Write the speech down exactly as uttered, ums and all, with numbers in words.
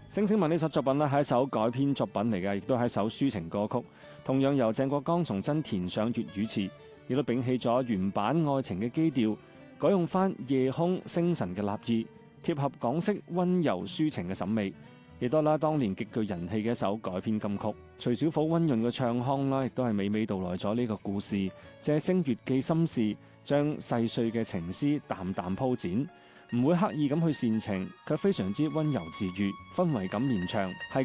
星星問呢首作品咧係一首改編作品嚟嘅，亦都係一首抒情歌曲，同樣由鄭國江重新填上粵語詞，亦都摒棄咗原版愛情嘅基調，改用翻夜空星辰嘅立意，貼合港式溫柔抒情嘅審美，亦都啦當年極具人氣嘅一首改編金曲。徐小鳳溫潤嘅唱腔啦，亦都係娓娓道來咗呢個故事，借星月記心事，將細碎嘅情絲淡淡鋪展。唔會刻意咁去煽情，卻非常之溫柔治愈，氛圍感綿長，係